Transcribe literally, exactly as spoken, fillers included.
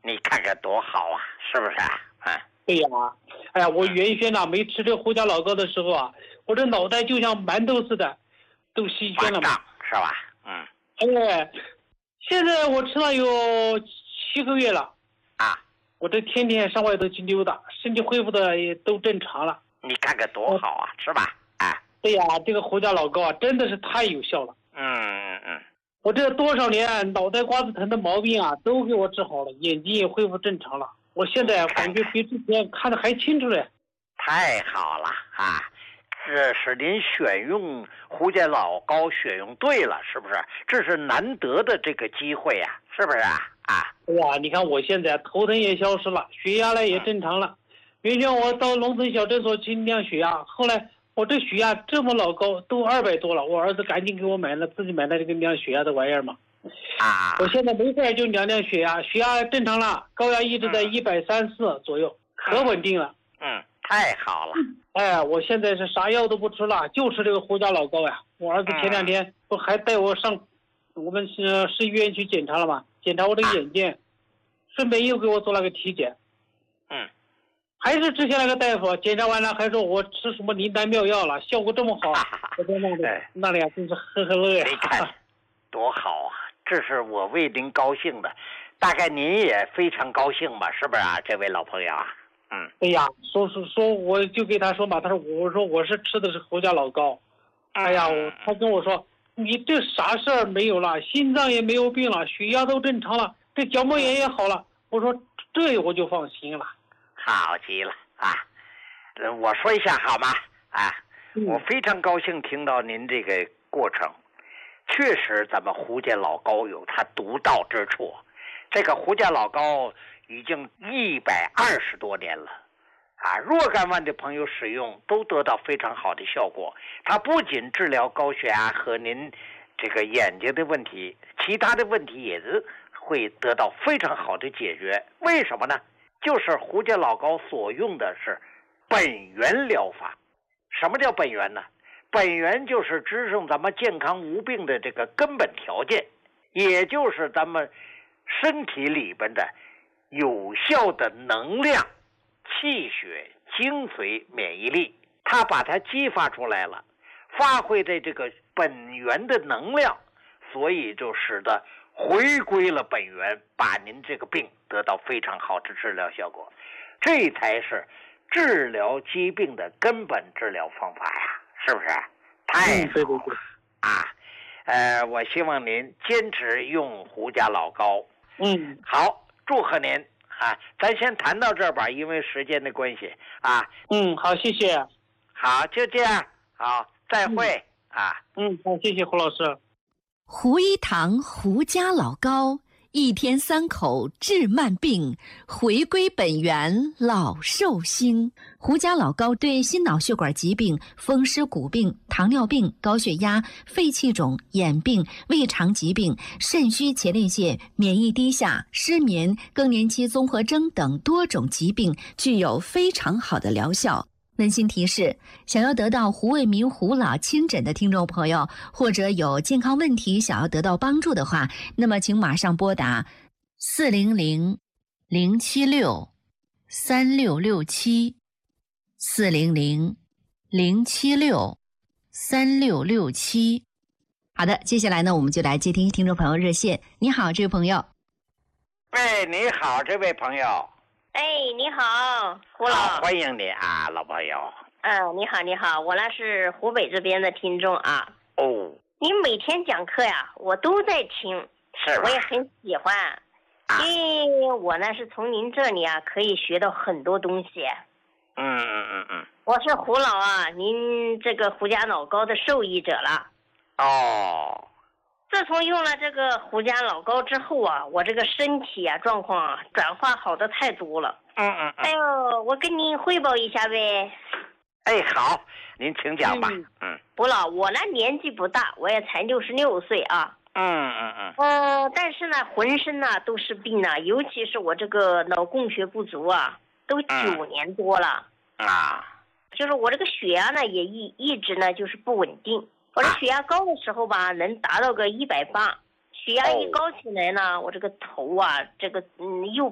你看看多好啊，是不是啊？啊， 对呀，哎呀，我原先呐没吃这胡家老高的时候啊，我这脑袋就像馒头似的，都稀宣了嘛， 是吧？嗯。 哎，现在我吃了有七个月了啊， 我这天天上外头去溜达，身体恢复的也都正常了。 你看看多好啊，是吧？啊， 对呀，这个胡家老高啊，真的是太有效了。 嗯嗯嗯。 我这多少年脑袋瓜子疼的毛病啊，都给我治好了，眼睛也恢复正常了。我现在感觉比之前看得还清楚嘞。 太好了啊！这是您选用胡家老高选用对了，是不是？这是难得的这个机会呀、啊，是不是啊？啊！ 哎呀，你看我现在头疼也消失了，血压呢也正常了。原先我到农村小诊所去量血压，后来我这血压这么老高，都二百多了。我儿子赶紧给我买了，自己买了这个量血压的玩意儿嘛。 啊！ 我现在没事就量量血压，血压正常了，高压一直在一百三四左右，可稳定了。 嗯，太好了。 哎，我现在是啥药都不吃了，就吃这个胡家老高呀。我儿子前两天不还带我上我们市市医院去检查了吗？检查我这个眼睛，顺便又给我做了个体检。 嗯， 还是之前那个大夫，检查完了还说我吃什么灵丹妙药了，效果这么好，我在那里那里啊，真是呵呵乐呀。 你看，多好啊！这是我为您高兴的，大概您也非常高兴吧？是不是啊，这位老朋友啊？嗯。 哎呀，说说说，我就给他说嘛，他说我说我是吃的是胡家老高，哎呀，我他跟我说你这啥事儿没有了，心脏也没有病了，血压都正常了，这角膜炎也好了。我说这我就放心了。 好极了啊！我说一下好吗？啊， 嗯、 我非常高兴听到您这个过程。确实，咱们胡家老高有它独到之处。这个胡家老高已经一百二十多年了，啊，若干万的朋友使用都得到非常好的效果。它不仅治疗高血压和您这个眼睛的问题，其他的问题也是会得到非常好的解决。为什么呢？就是胡家老高所用的是本源疗法。什么叫本源呢？本源就是支撑咱们健康无病的这个根本条件，也就是咱们身体里边的有效的能量、气血、精髓、免疫力，它把它激发出来了，发挥的这个本源的能量，所以就使得回归了本源，把您这个病得到非常好的治疗效果。这才是治疗疾病的根本治疗方法呀，是不是？太好了、嗯、对对对啊！呃，我希望您坚持用胡家老高。 嗯， 好，祝贺您啊！咱先谈到这儿吧，因为时间的关系啊。 嗯，好，谢谢。 好，就这样，好，再会、 嗯、 啊。 嗯，好，谢谢胡老师。 胡一堂胡家老高，一天三口治慢病，回归本源老寿星。胡家老高对心脑血管疾病、风湿骨病、糖尿病、高血压、肺气肿、眼病、胃肠疾病、肾虚前列腺、免疫低下、失眠、更年期综合征等多种疾病具有非常好的疗效。温馨提示：想要得到胡卫民胡老亲诊的听众朋友，或者有健康问题想要得到帮助的话，那么请马上拨打四零零零七六三六六七四零零零七六三六六七。好的，接下来呢，我们就来接听听众朋友热线。你好，这位朋友。 喂，你好，这位朋友。 哎，你好，胡老， 欢迎你啊，老朋友。 嗯，你好，你好，我那是湖北这边的听众啊。 哦， 你每天讲课呀，我都在听， 是吧？ 我也很喜欢， 啊、 因为我呢是从您这里啊可以学到很多东西。 嗯嗯嗯嗯。 我是胡老啊，您这个胡家老高的受益者了。 哦。 自从用了这个胡家老高之后啊，我这个身体啊状况啊转化好的太多了。 嗯嗯嗯。 哎呦，我跟您汇报一下呗。 哎，好，您请讲吧。嗯。嗯胡老，我呢年纪不大，我也才六十六岁啊。 嗯嗯嗯。 呃，但是呢，浑身呢都是病啊，尤其是我这个脑供血不足啊，都九年多了。 嗯、啊。 就是我这个血压呢也一一直呢就是不稳定。我这血压高的时候吧，能达到个一百八，血压一高起来呢，我这个头啊，这个嗯右